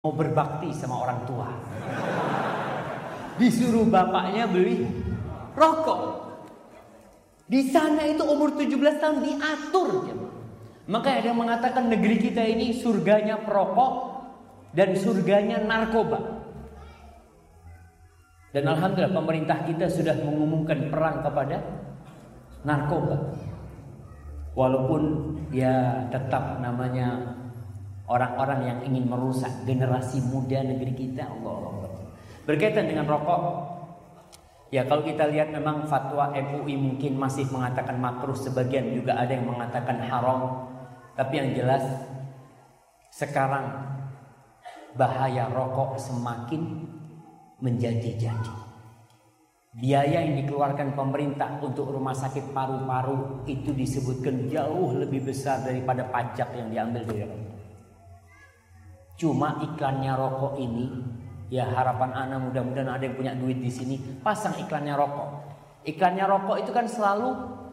mau berbakti sama orang tua. Disuruh bapaknya beli rokok. Di sana itu umur 17 tahun diatur. Maka ada yang mengatakan negeri kita ini surganya perokok dan surganya narkoba. Dan alhamdulillah pemerintah kita sudah mengumumkan perang kepada narkoba. Walaupun ya tetap namanya orang-orang yang ingin merusak generasi muda negeri kita. Allah. Berkaitan dengan rokok, ya kalau kita lihat memang fatwa MUI mungkin masih mengatakan makruh, sebagian juga ada yang mengatakan haram. Tapi yang jelas sekarang bahaya rokok semakin menjadi-jadi. Biaya yang dikeluarkan pemerintah untuk rumah sakit paru-paru itu disebutkan jauh lebih besar daripada pajak yang diambil dari rokok. Cuma iklannya rokok ini, ya harapan ana mudah-mudahan ada yang punya duit di sini, pasang iklannya rokok. Iklannya rokok itu kan selalu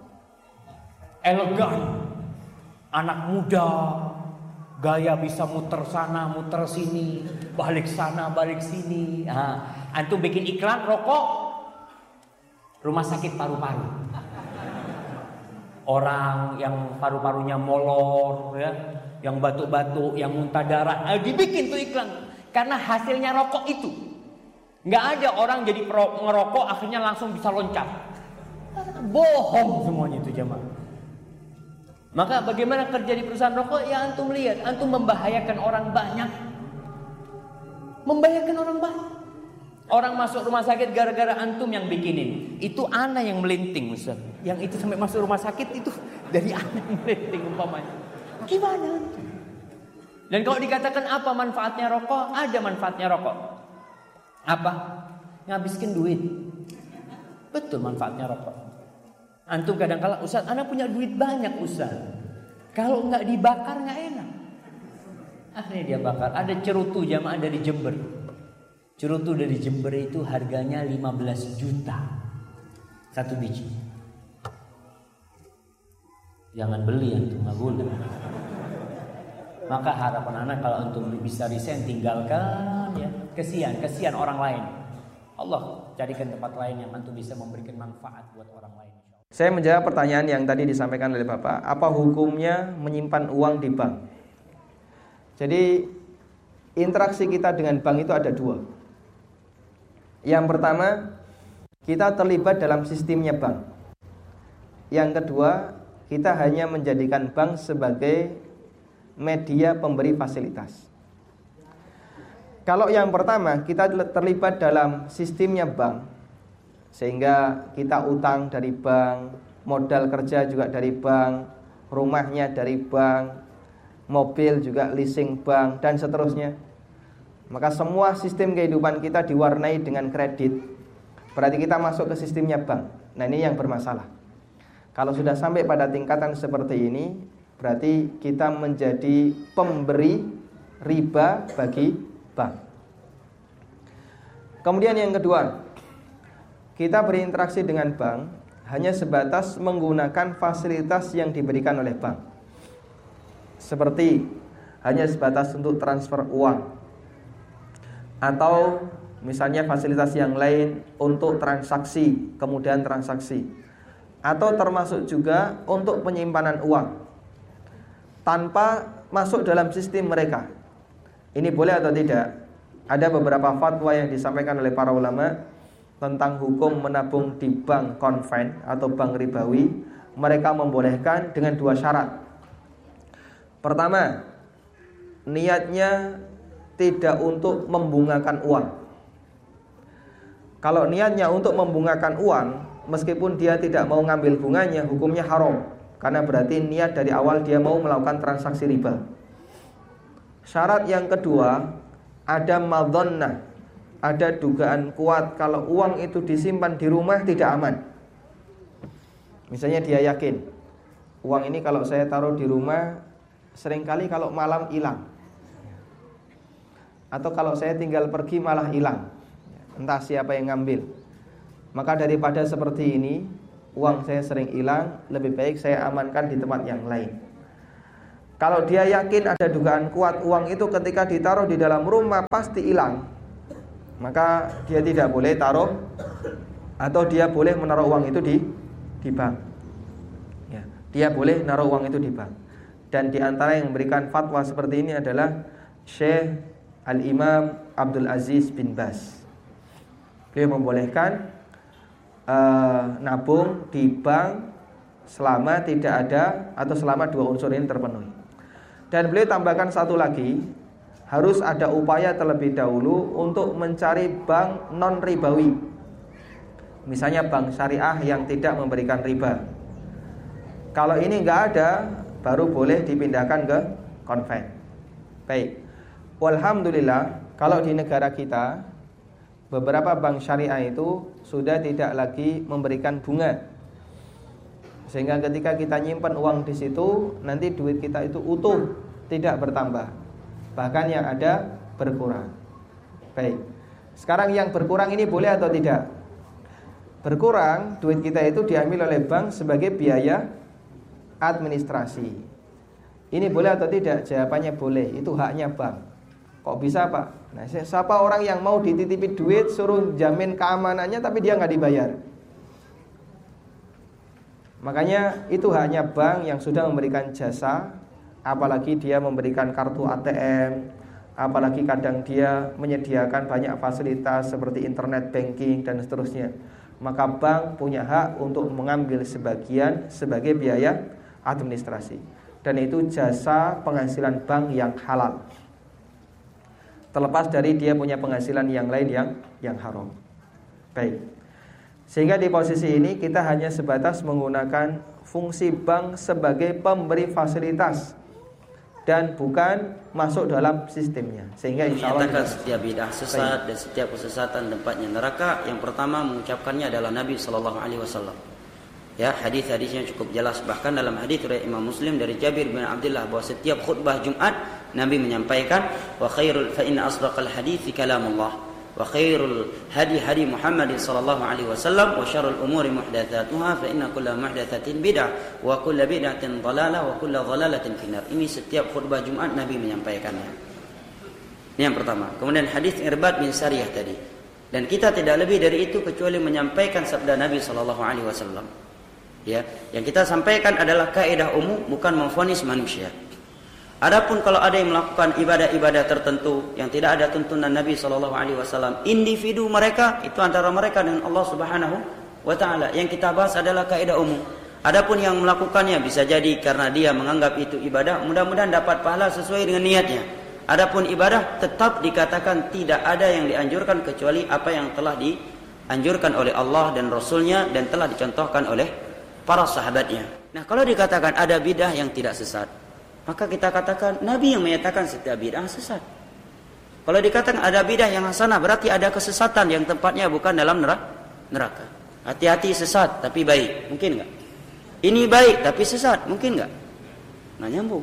elegan, anak muda, gaya bisa muter sana, muter sini, balik sana, balik sini. Nah, antum bikin iklan rokok, rumah sakit paru-paru. Orang yang paru-parunya molor, ya, yang batuk-batuk, yang muntah darah, dibikin tuh iklan. Karena hasilnya rokok itu. Nggak ada orang jadi ngerokok akhirnya langsung bisa loncat. Bohong semuanya itu jemaah. Maka bagaimana kerja di perusahaan rokok? Ya antum lihat, antum membahayakan orang banyak. Membahayakan orang banyak. Orang masuk rumah sakit gara-gara antum yang bikinin. Itu ana yang melinting, Ustaz. Yang itu sampai masuk rumah sakit itu dari ana yang melinting umpamanya. Gimana? Dan kalau dikatakan apa manfaatnya rokok? Ada manfaatnya rokok. Apa? Ngabiskin duit. Betul manfaatnya rokok. Antum kadang-kala, Ustaz, ana punya duit banyak, Ustaz. Kalau nggak dibakar nggak enak. Akhirnya dia bakar. Ada cerutu jamaah dari Jember. Cerutu dari Jember itu harganya 15 juta. Satu biji. Jangan beli antum, nggak boleh. Maka harapan anak kalau antum bisa resign, tinggalkan ya. Kesian orang lain. Allah carikan tempat lain yang antum bisa memberikan manfaat buat orang lain. Saya menjawab pertanyaan yang tadi disampaikan oleh Bapak. Apa hukumnya menyimpan uang di bank? Jadi interaksi kita dengan bank itu ada dua. Yang pertama, kita terlibat dalam sistemnya bank. Yang kedua, kita hanya menjadikan bank sebagai media pemberi fasilitas. Kalau yang pertama, kita terlibat dalam sistemnya bank, sehingga kita utang dari bank, modal kerja juga dari bank, rumahnya dari bank, mobil juga leasing bank, dan seterusnya. Maka semua sistem kehidupan kita diwarnai dengan kredit. Berarti kita masuk ke sistemnya bank. Nah, ini yang bermasalah. Kalau sudah sampai pada tingkatan seperti ini, berarti kita menjadi pemberi riba bagi bank. Kemudian yang kedua, kita berinteraksi dengan bank hanya sebatas menggunakan fasilitas yang diberikan oleh bank. Seperti hanya sebatas untuk transfer uang, atau misalnya fasilitas yang lain untuk transaksi, kemudian transaksi, atau termasuk juga untuk penyimpanan uang tanpa masuk dalam sistem mereka. Ini boleh atau tidak? Ada beberapa fatwa yang disampaikan oleh para ulama tentang hukum menabung di bank konven atau bank ribawi. Mereka membolehkan dengan dua syarat. Pertama, niatnya tidak untuk membungakan uang. Kalau niatnya untuk membungakan uang, meskipun dia tidak mau ngambil bunganya, hukumnya haram. Karena berarti niat dari awal dia mau melakukan transaksi riba. Syarat yang kedua, ada madhannah, ada dugaan kuat kalau uang itu disimpan di rumah tidak aman. Misalnya dia yakin, uang ini kalau saya taruh di rumah, seringkali kalau malam hilang, atau kalau saya tinggal pergi malah hilang, entah siapa yang ngambil. Maka daripada seperti ini, uang saya sering hilang, lebih baik saya amankan di tempat yang lain. Kalau dia yakin ada dugaan kuat uang itu ketika ditaruh di dalam rumah pasti hilang, maka dia tidak boleh taruh, atau dia boleh menaruh uang itu di bank. Ya, dia boleh naruh uang itu di bank. Dan di antara yang memberikan fatwa seperti ini adalah Syekh Al-Imam Abdul Aziz bin Baz. Beliau membolehkan nabung di bank selama tidak ada atau selama dua unsur ini terpenuhi. Dan beliau tambahkan satu lagi, harus ada upaya terlebih dahulu untuk mencari bank non ribawi. Misalnya bank syariah yang tidak memberikan riba. Kalau ini enggak ada, baru boleh dipindahkan ke konven. Baik. Walhamdulillah, kalau di negara kita beberapa bank syariah itu sudah tidak lagi memberikan bunga. Sehingga ketika kita nyimpan uang di situ, nanti duit kita itu utuh, tidak bertambah. Bahkan yang ada berkurang. Baik. Sekarang yang berkurang ini boleh atau tidak? Berkurang, duit kita itu diambil oleh bank sebagai biaya administrasi. Ini boleh atau tidak? Jawabannya boleh, itu haknya bank. Kok bisa, Pak? Nah, siapa orang yang mau dititipi duit, suruh jamin keamanannya tapi dia nggak dibayar? Makanya itu hanya bank yang sudah memberikan jasa. Apalagi dia memberikan kartu ATM, apalagi kadang dia menyediakan banyak fasilitas seperti internet banking dan seterusnya. Maka bank punya hak untuk mengambil sebagian sebagai biaya administrasi. Dan itu jasa penghasilan bank yang halal, terlepas dari dia punya penghasilan yang lain yang haram. Baik. Sehingga di posisi ini kita hanya sebatas menggunakan fungsi bank sebagai pemberi fasilitas dan bukan masuk dalam sistemnya. Sehingga insya Allah setiap bid'ah sesat dan setiap kesesatan tempatnya neraka. Yang pertama mengucapkannya adalah Nabi SAW. Ya, hadis-hadisnya cukup jelas. Bahkan dalam hadis riwayat Imam Muslim dari Jabir bin Abdullah bahwa setiap khutbah Jumat Nabi menyampaikan wa khairul fa inna asdaqal hadits kalamullah wa khairul hadi hadi Muhammad sallallahu alaihi wasallam wa syarrul umuri muhdatsatuha fa inna kulla muhdatsatin bid'ah wa kullu bid'atin dhalalah wa kullu dhalalatin finnar. Ini setiap khutbah Jumat Nabi menyampaikannya. Ini yang pertama. Kemudian hadis Irbad bin Sariyah tadi. Dan kita tidak lebih dari itu kecuali menyampaikan sabda Nabi sallallahu alaihi wasallam. Ya, yang kita sampaikan adalah kaidah umum, bukan memvonis manusia. Adapun kalau ada yang melakukan ibadah-ibadah tertentu yang tidak ada tuntunan Nabi SAW, individu mereka itu antara mereka dengan Allah Subhanahu wa Ta'ala. Yang kita bahas adalah kaidah umum. Adapun yang melakukannya bisa jadi karena dia menganggap itu ibadah, mudah-mudahan dapat pahala sesuai dengan niatnya. Adapun ibadah tetap dikatakan tidak ada yang dianjurkan kecuali apa yang telah dianjurkan oleh Allah dan Rasulnya dan telah dicontohkan oleh para sahabatnya. Nah, kalau dikatakan ada bidah yang tidak sesat, maka kita katakan Nabi yang menyatakan setiap bid'ah sesat. Kalau dikatakan ada bid'ah yang hasanah, berarti ada kesesatan yang tempatnya bukan dalam neraka. Hati-hati sesat tapi baik, mungkin enggak? Ini baik tapi sesat, mungkin enggak? Nggak nyambung.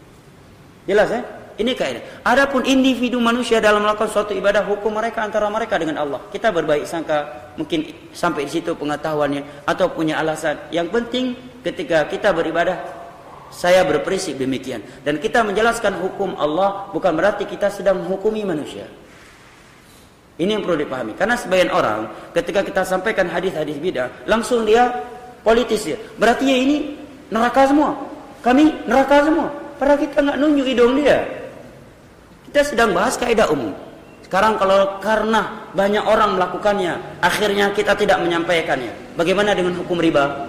Jelas ya? Ini kaidah. Adapun individu manusia dalam melakukan suatu ibadah, hukum mereka antara mereka dengan Allah. Kita berbaik sangka, mungkin sampai di situ pengetahuannya atau punya alasan. Yang penting ketika kita beribadah, saya berprinsip demikian. Dan kita menjelaskan hukum Allah bukan berarti kita sedang menghukumi manusia. Ini yang perlu dipahami. Karena sebagian orang ketika kita sampaikan hadis-hadis bidah, langsung dia politis ya. Berarti ya ini neraka semua. Kami neraka semua. Padahal kita nggak nunjuk hidung dia. Kita sedang bahas kaidah umum. Sekarang kalau karena banyak orang melakukannya, akhirnya kita tidak menyampaikannya. Bagaimana dengan hukum riba?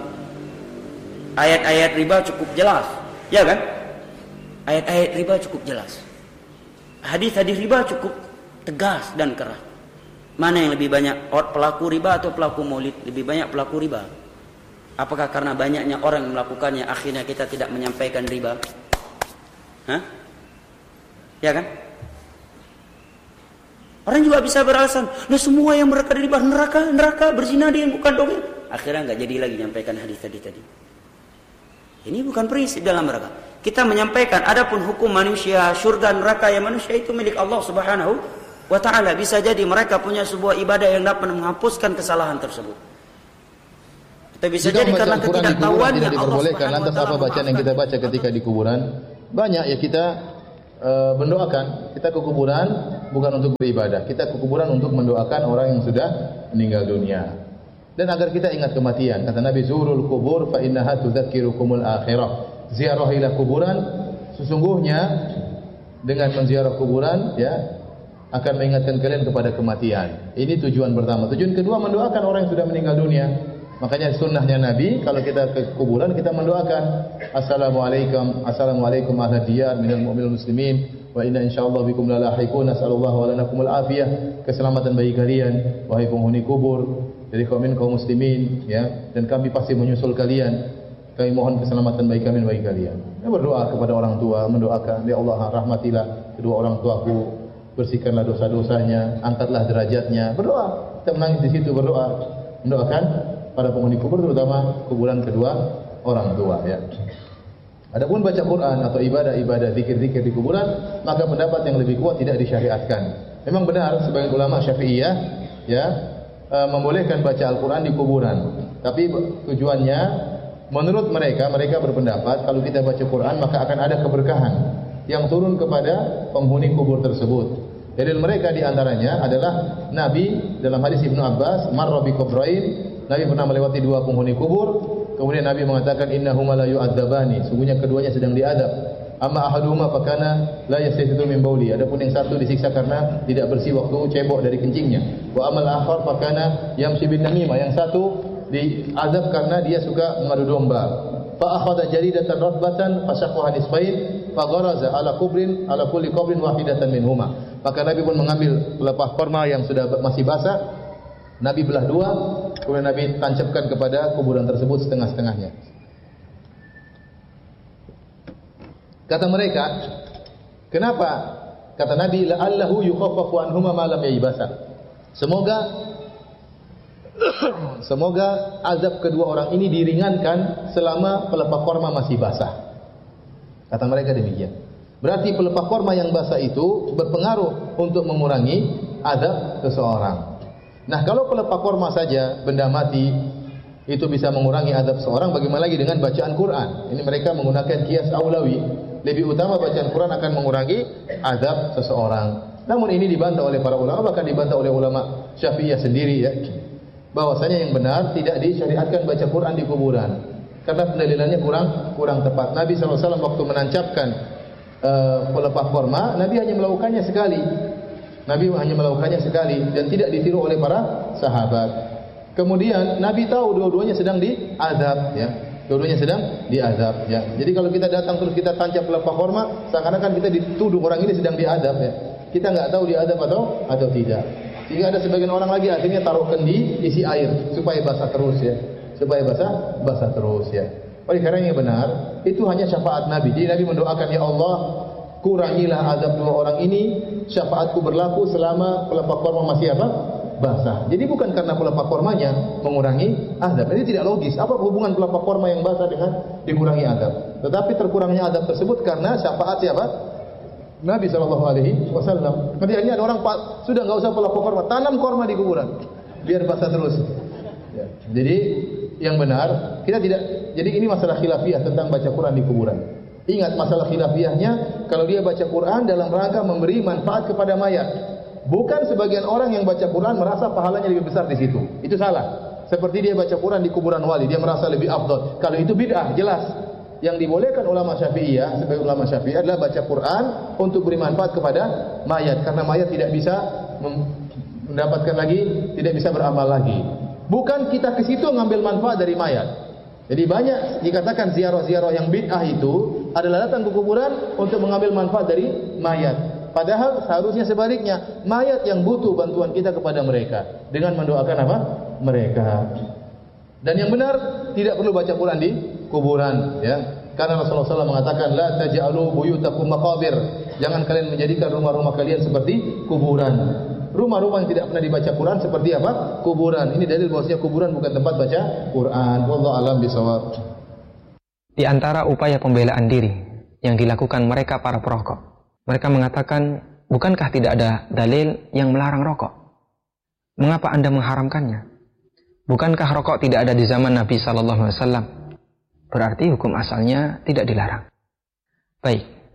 Ayat-ayat riba cukup jelas, ya kan? Ayat-ayat riba cukup jelas. Hadis-hadis riba cukup tegas dan keras. Mana yang lebih banyak pelaku riba atau pelaku maulid? Lebih banyak pelaku riba. Apakah karena banyaknya orang yang melakukannya akhirnya kita tidak menyampaikan riba? Hah? Ya kan? Orang juga bisa beralasan, nah semua yang mereka riba neraka, berzina dia yang bukan dohir. Akhirnya nggak jadi lagi menyampaikan hadis tadi. Ini bukan prinsip dalam neraka. Kita menyampaikan adapun hukum manusia, surga neraka yang manusia itu milik Allah Subhanahu wa Ta'ala. Bisa jadi mereka punya sebuah ibadah yang dapat menghapuskan kesalahan tersebut. Kita bisa jadi karena ketidaktahuannya Allah Subhanahu wa Ta'ala. Lantas apa bacaan yang kita baca ketika di kuburan? Banyak ya kita mendoakan. Kita ke kuburan bukan untuk beribadah. Kita ke kuburan untuk mendoakan orang yang sudah meninggal dunia. Dan agar kita ingat kematian. Kata Nabi, zurul kubur fa innaha tudzakirukumul akhirah. Ziarahilah kuburan, sesungguhnya dengan menziarah kuburan ya akan mengingatkan kalian kepada kematian. Ini tujuan pertama. Tujuan kedua, mendoakan orang yang sudah meninggal dunia. Makanya sunnahnya Nabi, kalau kita ke kuburan kita mendoakan assalamualaikum ahla diyar minal mu'minil muslimin wa inna insyaallah bikum lalahiqun nasallallahu wa lanakumul afiyah. Keselamatan bagi kalian wahai penghuni kubur dari kaum muslimin ya, dan kami pasti menyusul kalian. Kami mohon keselamatan bagi kami dan bagi kalian. Ya, berdoa kepada orang tua, mendoakan, ya Allah rahmatilah kedua orang tuaku, bersihkanlah dosa-dosanya, angkatlah derajatnya. Berdoa, kita menangis di situ berdoa, mendoakan para penghuni kubur, terutama kuburan kedua orang tua ya. Adapun baca Quran atau ibadah-ibadah zikir-zikir di kuburan, maka pendapat yang lebih kuat tidak disyariatkan. Memang benar sebagian ulama Syafi'iyah ya membolehkan baca Al-Quran di kuburan, tapi tujuannya menurut mereka berpendapat kalau kita baca Quran maka akan ada keberkahan yang turun kepada penghuni kubur tersebut. Dalil mereka diantaranya adalah Nabi dalam hadis Ibnu Abbas, marra bi qabrain, Nabi pernah melewati dua penghuni kubur, kemudian Nabi mengatakan innahuma la yu'adzabani, sungguhnya keduanya sedang diadab. Amma ahaduhuma fakana la yastatiru min bauli, adapun yang satu disiksa karena tidak bersih waktu cebok dari kencingnya. Wa amal akhar fakana yamshi bin namimah, yang satu diazab karena dia suka mengadu domba. Fa akhadha jaridatan ratbatan fasaqaha nisfain fa gharaza ala kulli qabrin wahidatan minhuma. Maka Nabi pun mengambil pelepah korma yang sudah masih basah, Nabi belah dua, kemudian Nabi tancapkan kepada kuburan tersebut setengah-setengahnya. Kata mereka, kenapa? Kata Nabi, la'allahu yukhaffafu anhuma ma lam yaybasa. Semoga azab kedua orang ini diringankan selama pelepah korma masih basah. Kata mereka demikian. Berarti pelepah korma yang basah itu berpengaruh untuk mengurangi azab seseorang. Nah, kalau pelepah korma saja benda mati itu bisa mengurangi azab seorang, bagaimana lagi dengan bacaan Quran? Ini mereka menggunakan qiyas aulawi. Lebih utama bacaan Quran akan mengurangi azab seseorang. Namun ini dibantah oleh para ulama, bahkan dibantah oleh ulama Syafi'iyah sendiri ya. Bahwasanya yang benar tidak disyariatkan baca Quran di kuburan. Karena pendalilannya kurang tepat. Nabi SAW waktu menancapkan pelepah korma, Nabi hanya melakukannya sekali. Dan tidak ditiru oleh para sahabat. Kemudian Nabi tahu dua-duanya sedang diazab ya. Dua-duanya sedang diazab ya. Jadi kalau kita datang terus kita tancap pelepah korma, seakan-akan kita dituduh orang ini sedang diazab ya. Kita enggak tahu diazab atau tidak. Sehingga ada sebagian orang lagi akhirnya taruh kendi isi air supaya basah terus ya. Basah terus ya. Oleh karena yang benar, itu hanya syafaat Nabi. Jadi Nabi mendoakan, ya Allah, kurangilah azab dua orang ini, syafaatku berlaku selama pelepah korma masih basah. Jadi bukan karena pelepah kormanya mengurangi azab. Ini tidak logis. Apa hubungan pelepah korma yang basah dengan dikurangi azab? Tetapi terkurangnya azab tersebut karena syafaat siapa? Nabi SAW. Kemudian ada orang sudah enggak usah pelepah korma, tanam korma di kuburan biar basah terus. Ya. Jadi yang benar kita tidak. Jadi ini masalah khilafiyah tentang baca Quran di kuburan. Ingat masalah khilafiyahnya, kalau dia baca Quran dalam rangka memberi manfaat kepada mayat. Bukan sebagian orang yang baca Quran merasa pahalanya lebih besar di situ. Itu salah. Seperti dia baca Quran di kuburan wali, dia merasa lebih afdal. Kalau itu bid'ah, jelas. Yang dibolehkan ulama Syafi'iyah, sebagai ulama Syafi'iyah adalah baca Quran untuk beri manfaat kepada mayat, karena mayat tidak bisa mendapatkan lagi, tidak bisa beramal lagi. Bukan kita ke situ ngambil manfaat dari mayat. Jadi banyak dikatakan ziarah-ziarah yang bid'ah itu adalah datang ke kuburan untuk mengambil manfaat dari mayat. Padahal seharusnya sebaliknya, mayat yang butuh bantuan kita kepada mereka dengan mendoakan apa? Mereka. Dan yang benar tidak perlu baca Quran di kuburan, ya. Karena Rasulullah SAW mengatakan, la taj'alu buyutakum maqabir. Jangan kalian menjadikan rumah-rumah kalian seperti kuburan. Rumah-rumah yang tidak pernah dibaca Quran seperti apa? Kuburan. Ini dalil bahwasanya kuburan bukan tempat baca Quran. Wallahu a'lam bishawab. Di antara upaya pembelaan diri yang dilakukan mereka para perokok, mereka mengatakan, bukankah tidak ada dalil yang melarang rokok? Mengapa Anda mengharamkannya? Bukankah rokok tidak ada di zaman Nabi SAW? Berarti hukum asalnya tidak dilarang. Baik.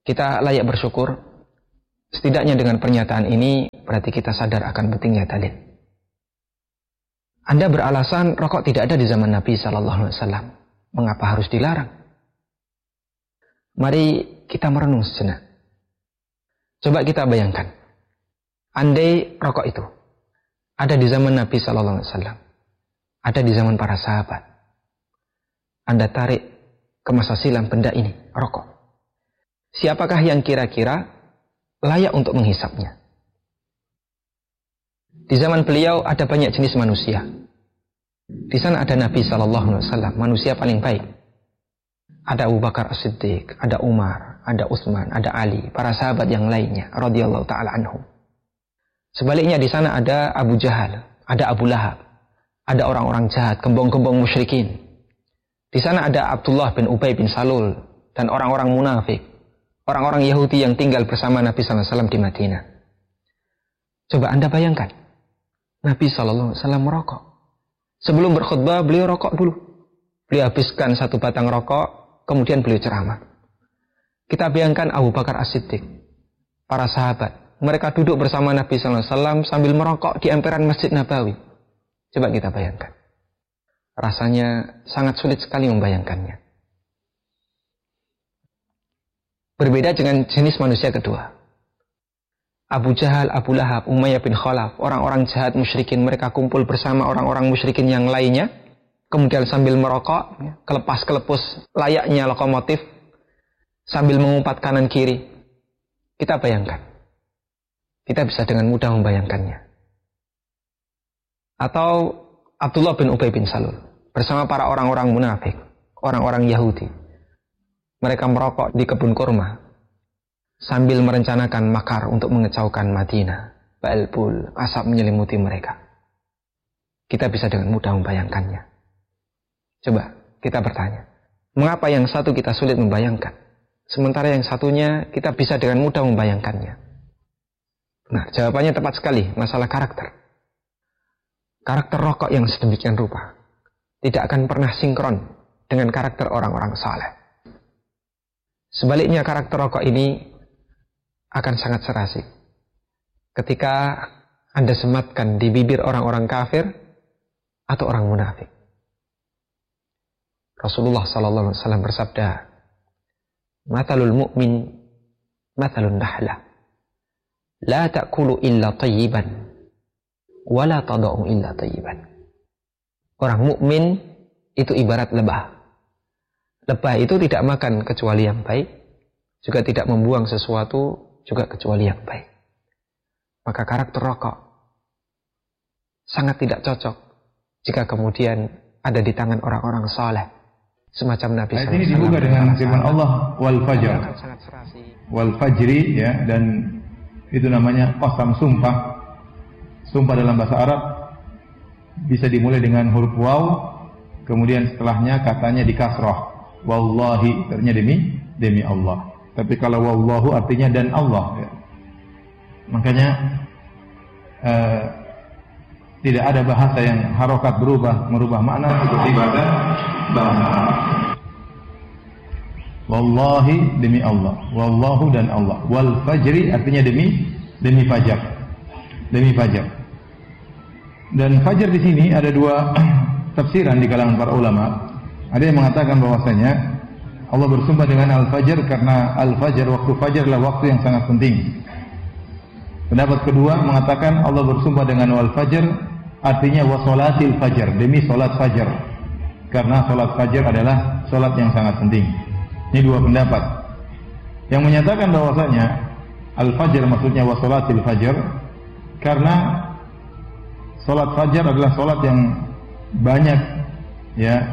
Kita layak bersyukur. Setidaknya dengan pernyataan ini berarti kita sadar akan pentingnya dalil. Anda beralasan rokok tidak ada di zaman Nabi SAW. Mengapa harus dilarang? Mari kita merenung sejenak. Coba kita bayangkan. Andai rokok itu ada di zaman Nabi SAW. Ada di zaman para sahabat. Anda tarik ke masa silam benda ini, rokok. Siapakah yang kira-kira layak untuk menghisapnya? Di zaman beliau ada banyak jenis manusia. Di sana ada Nabi SAW, manusia paling baik. Ada Abu Bakar As-Siddiq, ada Umar, ada Utsman, ada Ali, para sahabat yang lainnya, radhiyallahu taala anhum. Sebaliknya di sana ada Abu Jahal, ada Abu Lahab, ada orang-orang jahat, gembong-gembong musyrikin. Di sana ada Abdullah bin Ubay bin Salul dan orang-orang munafik, orang-orang Yahudi yang tinggal bersama Nabi SAW di Madinah. Coba Anda bayangkan, Nabi SAW merokok. Sebelum berkhutbah, beliau rokok dulu. Beliau habiskan satu batang rokok, kemudian beliau ceramah. Kita bayangkan Abu Bakar As-Siddiq, para sahabat. Mereka duduk bersama Nabi SAW sambil merokok di emperan Masjid Nabawi. Coba kita bayangkan. Rasanya sangat sulit sekali membayangkannya. Berbeda dengan jenis manusia kedua. Abu Jahal, Abu Lahab, Umayyah bin Khalaf, orang-orang jahat musyrikin, mereka kumpul bersama orang-orang musyrikin yang lainnya, kemudian sambil merokok, kelepas-kelepus layaknya lokomotif, sambil mengumpat kanan kiri. Kita bayangkan. Kita bisa dengan mudah membayangkannya. Atau Abdullah bin Ubay bin Salul, bersama para orang-orang munafik, orang-orang Yahudi. Mereka merokok di kebun kurma, sambil merencanakan makar untuk mengecaukan Madinah. Ba'al-bul, asap menyelimuti mereka. Kita bisa dengan mudah membayangkannya. Coba kita bertanya, mengapa yang satu kita sulit membayangkan, sementara yang satunya kita bisa dengan mudah membayangkannya? Nah, jawabannya tepat sekali, masalah karakter. Karakter rokok yang sedemikian rupa tidak akan pernah sinkron dengan karakter orang-orang saleh. Sebaliknya karakter rokok ini akan sangat serasi ketika Anda sematkan di bibir orang-orang kafir atau orang munafik. Rasulullah SAW bersabda, "Mathalul mu'min mathalun nahlah, la ta'kulu illa tayyiban, wa la tada'u illa tayyiban." Orang mukmin itu ibarat lebah. Lebah itu tidak makan kecuali yang baik, juga tidak membuang sesuatu juga kecuali yang baik. Maka karakter rokok sangat tidak cocok jika kemudian ada di tangan orang-orang saleh semacam Nabi SAW. Ini dibuka dengan firman Allah, wal fajar, wal fajri, ya, dan itu namanya qasam, sumpah. Sumpah dalam bahasa Arab bisa dimulai dengan huruf waw, kemudian setelahnya katanya di kasrah, wallahi, artinya demi Allah. Tapi kalau wallahu artinya dan Allah, ya. Makanya tidak ada bahasa yang harokat merubah makna seperti bahasa Arab. Wallahi, demi Allah, wallahu dan Allah. Wal fajri artinya demi fajar. Demi fajar. Dan fajar di sini ada dua tafsiran di kalangan para ulama. Ada yang mengatakan bahwasanya Allah bersumpah dengan al-fajr karena al-fajr, waktu fajar adalah waktu yang sangat penting. Pendapat kedua mengatakan Allah bersumpah dengan wal-fajr artinya wasolatil fajar, demi solat fajar. Karena solat fajar adalah solat yang sangat penting. Ini dua pendapat. Yang menyatakan bahwasanya al-fajr maksudnya wasolatil fajar karena solat fajar adalah solat yang banyak, ya,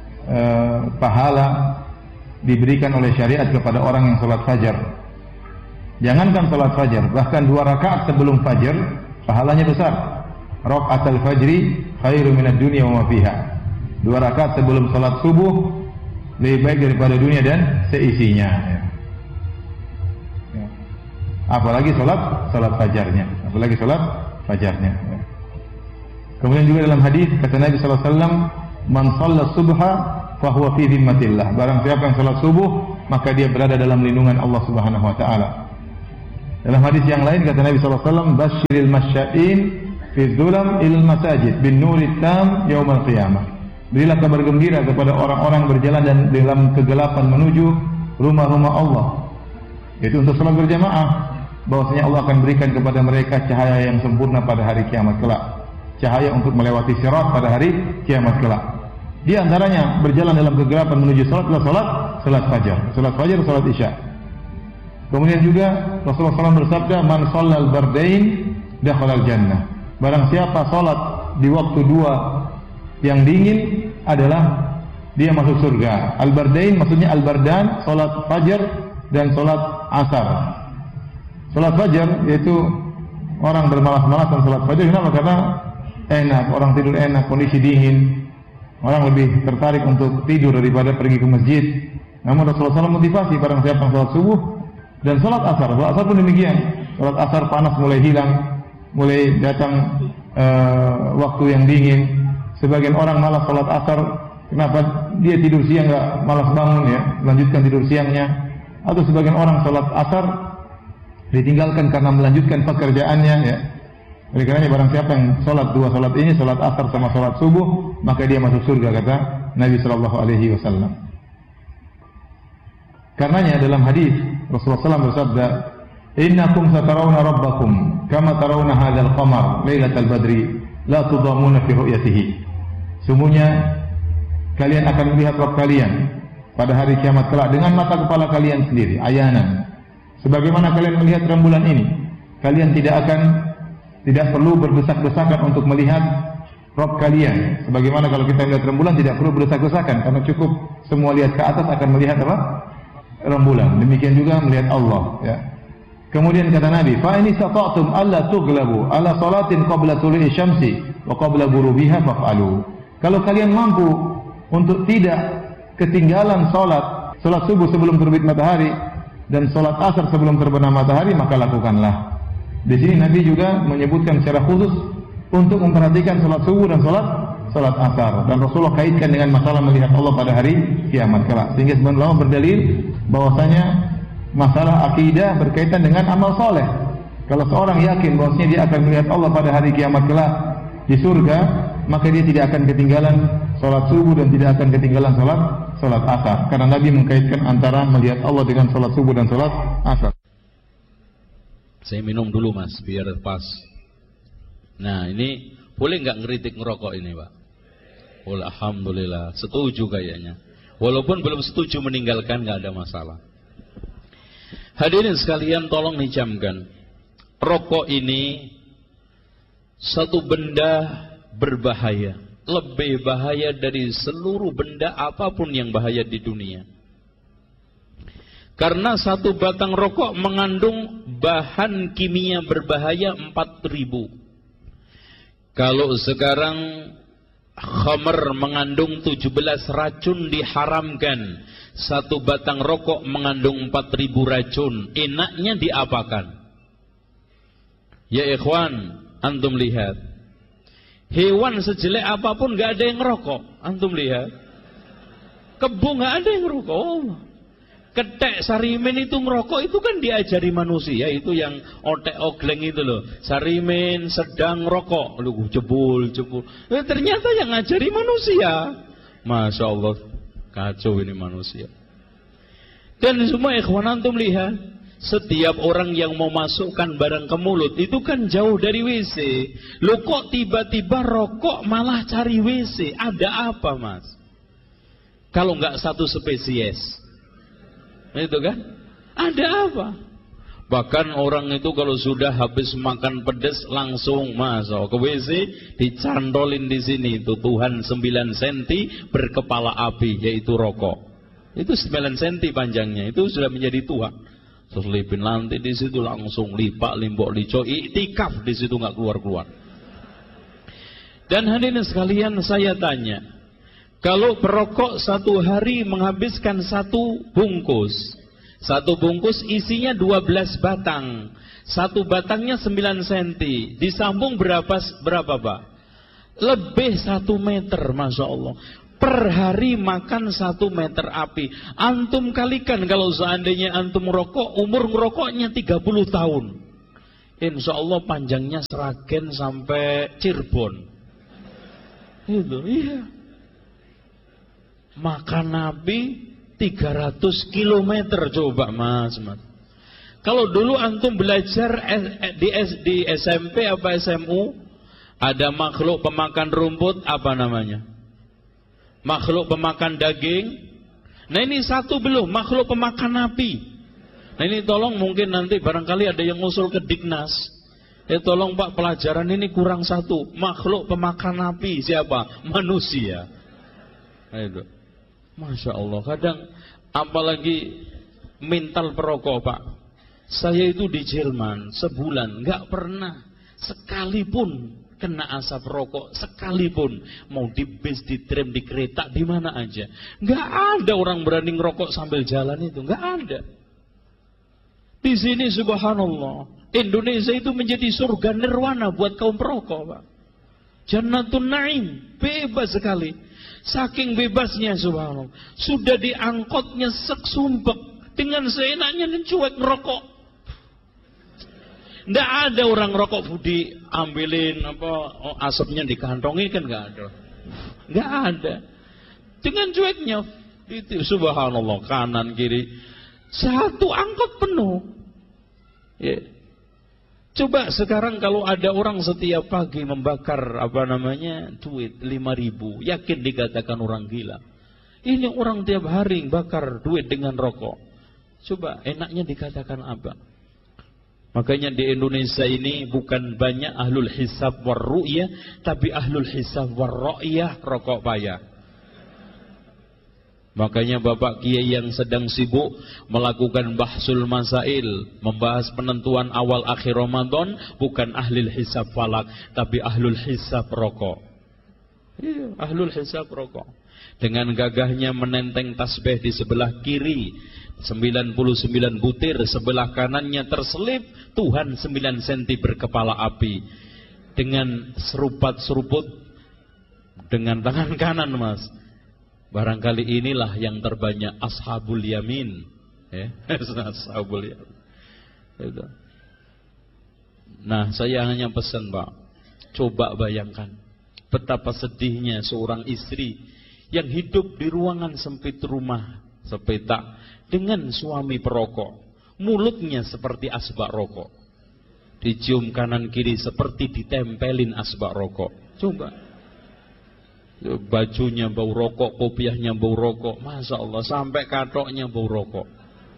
pahala diberikan oleh syariat kepada orang yang sholat fajar. Jangankan sholat fajar, bahkan 2 rakaat sebelum fajar pahalanya besar. Rakaatul fajri khairu minad dunya wa ma fiha. 2 rakaat sebelum sholat subuh lebih baik daripada dunia dan seisinya. Apalagi sholat fajarnya. Apalagi sholat fajarnya. Kemudian juga dalam hadis kata Nabi SAW, man shalla subha fahuwa fi dhimmatillah. Barang siapa yang salat subuh maka dia berada dalam lindungan Allah Subhanahu wa taala. Dalam hadis yang lain kata Nabi sallallahu alaihi wasallam, "Basyiril masya'in fi dhulam il masajid bin nurit tam yaumil qiyamah." Berilah kabar gembira kepada orang-orang berjalan dan dalam kegelapan menuju rumah-rumah Allah. Itu untuk salat berjamaah, bahwasanya Allah akan berikan kepada mereka cahaya yang sempurna pada hari kiamat kelak. Cahaya untuk melewati sirat pada hari kiamat kelak. Di antaranya berjalan dalam kegelapan menuju salat adalah salat fajar, salat isya. Kemudian juga Rasulullah SAW bersabda, "Man shallal bardain dakhalal jannah." Barang siapa salat di waktu dua yang dingin adalah dia masuk surga. Al-bardain maksudnya al-bardan, salat fajar dan salat asar. Salat fajar yaitu orang bermalas-malasan salat fajar. Kenapa? Karena enak, orang tidur enak, kondisi dingin. Orang lebih tertarik untuk tidur daripada pergi ke masjid. Namun Rasulullah SAW motivasi barang siapa yang salat subuh dan salat asar. Salat asar pun demikian. Salat asar panas mulai hilang, mulai datang waktu yang dingin. Sebagian orang malas salat asar. Kenapa? Dia tidur siang nggak malas bangun ya, melanjutkan tidur siangnya. Atau sebagian orang salat asar ditinggalkan karena melanjutkan pekerjaannya ya. Oleh karenanya barang siapa yang salat dua salat ini, salat asar sama salat subuh, maka dia masuk surga kata Nabi sallallahu alaihi wasallam. Karenanya dalam hadis Rasulullah SAW bersabda, "Innakum satarawna rabbakum kama tarawna hadzal qamar lailatal badri la tudamuna fi ru'yatihi." Sungguhnya kalian akan melihat Rabb kalian pada hari kiamat kelak dengan mata kepala kalian sendiri, ayanan. Sebagaimana kalian melihat rembulan ini, kalian tidak perlu berdesak-desakan untuk melihat Rabb kalian. Sebagaimana kalau kita melihat rembulan tidak perlu berdesak-desakan karena cukup semua lihat ke atas akan melihat apa? Rembulan. Demikian juga melihat Allah ya. Kemudian kata Nabi, "Fa in istata'tum alla tughlabu ala salatin qabla tulu'i syamsi wa qabla ghurubiha faf'alu." Kalau kalian mampu untuk tidak ketinggalan salat subuh sebelum terbit matahari dan salat asar sebelum terbenam matahari, maka lakukanlah. Di sini Nabi juga menyebutkan secara khusus untuk memperhatikan salat subuh dan salat asar, dan Rasulullah kaitkan dengan masalah melihat Allah pada hari kiamat kelak. Sehingga sebagian ulama berdalil bahwasanya masalah akidah berkaitan dengan amal soleh. Kalau seorang yakin bahwasanya dia akan melihat Allah pada hari kiamat kelak di surga, maka dia tidak akan ketinggalan salat subuh dan tidak akan ketinggalan salat asar. Karena Nabi mengkaitkan antara melihat Allah dengan salat subuh dan salat asar. Saya minum dulu mas, biar pas. Nah ini boleh nggak ngeritik ngerokok ini pak? Boleh, alhamdulillah. Setuju kayaknya. Walaupun belum setuju meninggalkan, nggak ada masalah. Hadirin sekalian, tolong dicamkan. Rokok ini satu benda berbahaya, lebih bahaya dari seluruh benda apapun yang bahaya di dunia. Karena satu batang rokok mengandung bahan kimia berbahaya 4.000. Kalau sekarang khamr mengandung 17 racun diharamkan, satu batang rokok mengandung 4.000 racun. Enaknya diapakan? Ya ikhwan, antum lihat. Hewan sejelek apapun gak ada yang ngerokok. Antum lihat. Kebo gak ada yang ngerokok. Ketek Sarimin itu ngerokok, itu kan diajari manusia. Itu yang otek ogleng itu loh. Sarimin sedang ngerokok. Lu jebul. Ternyata yang ngajari manusia. Masya Allah, kacau ini manusia. Dan semua ikhwan antum lihat, setiap orang yang mau masukkan barang ke mulut itu kan jauh dari WC. Lu kok tiba-tiba rokok malah cari WC? Ada apa mas? Kalau nggak satu spesies. Itu kan? Ada apa? Bahkan orang itu kalau sudah habis makan pedas langsung masuk ke WC, dicantolin di sini itu Tuhan 9 cm berkepala api, yaitu rokok. Itu 9 cm panjangnya, itu sudah menjadi Tuhan. Selipin lantai di situ langsung lipak limbok lico, iktikaf di situ nggak keluar. Dan hadirin sekalian, saya tanya. Kalau perokok satu hari menghabiskan satu bungkus isinya 12 batang, satu batangnya 9 cm, disambung berapa Pak? Lebih 1 meter, Masya Allah. Per hari makan 1 meter api. Antum kalikan kalau seandainya antum merokok, umur ngerokoknya 30 tahun. Insya Allah panjangnya Sragen sampai Cirebon. Itu, iya. Makan api 300 kilometer coba mas. Kalau dulu antum belajar di SMP apa SMU, ada makhluk pemakan rumput, apa namanya? Makhluk pemakan daging. Nah ini satu belum, makhluk pemakan api. Nah ini tolong mungkin nanti barangkali ada yang usul ke Dignas. Tolong Pak, pelajaran ini kurang satu. Makhluk pemakan api siapa? Manusia. Nah, itu. Masya Allah. Kadang apalagi mental perokok Pak. Saya itu di Jerman sebulan nggak pernah sekalipun kena asap rokok, sekalipun mau di bis, di tram, di kereta, di mana aja, nggak ada orang berani ngerokok sambil jalan itu, nggak ada. Di sini subhanallah, Indonesia itu menjadi surga nirwana buat kaum perokok, Pak. Jannatun Naim, bebas sekali. Saking bebasnya subhanallah, sudah diangkotnya seksumpek dengan seenaknya dan cuek ngerokok. Nggak ada orang rokok diambilin asapnya dikantongi, kan nggak ada. Nggak ada. Dengan cueknya itu subhanallah, kanan kiri satu angkot penuh. Ya. Coba sekarang kalau ada orang setiap pagi membakar duit 5.000, yakin dikatakan orang gila. Ini orang tiap hari bakar duit dengan rokok. Coba enaknya dikatakan apa? Makanya di Indonesia ini bukan banyak ahlul hisab war ru'yah, tapi ahlul hisab war ru'yah rokok payah. Makanya Bapak Kiai yang sedang sibuk melakukan bahsul masail, membahas penentuan awal akhir Ramadan, bukan ahlul hisab falak, tapi ahlul hisab rokok. Iya, ahlul hisab rokok. Dengan gagahnya menenteng tasbih di sebelah kiri, 99 butir, sebelah kanannya terselip Tuhan 9 cm berkepala api. Dengan seruput dengan tangan kanan mas. Barangkali inilah yang terbanyak ashabul yamin. Ashabul yamin. Itu. Nah saya hanya pesan Pak, coba bayangkan betapa sedihnya seorang istri yang hidup di ruangan sempit rumah sepetak dengan suami perokok, mulutnya seperti asbak rokok, dicium kanan kiri seperti ditempelin asbak rokok. Coba, bajunya bau rokok, kopiahnya bau rokok, masya Allah, sampai katoknya bau rokok.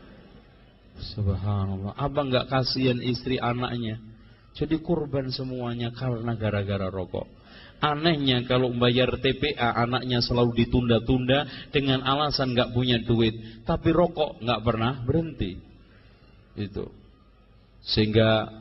Subhanallah, apa nggak kasihan istri anaknya? Jadi korban semuanya karena gara-gara rokok. Anehnya kalau bayar TPA anaknya selalu ditunda-tunda dengan alasan nggak punya duit, tapi rokok nggak pernah berhenti. Itu sehingga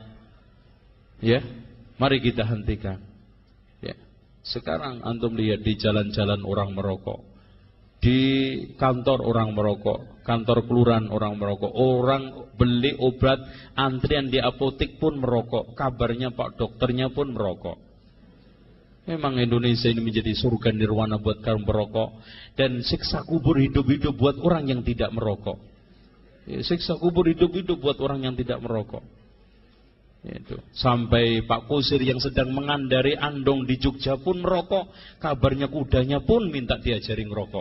ya mari kita hentikan. Ya sekarang antum lihat di jalan-jalan orang merokok, di kantor orang merokok, kantor kelurahan orang merokok, orang beli obat antrian di apotek pun merokok, kabarnya Pak dokternya pun merokok. Memang Indonesia ini menjadi surga nirwana buat kaum perokok, dan siksa kubur hidup-hidup buat orang yang tidak merokok. Ya, siksa kubur hidup-hidup buat orang yang tidak merokok. Itu. Sampai Pak Kusir yang sedang mengandari andong di Jogja pun merokok, kabarnya kudanya pun minta diajari ngerokok.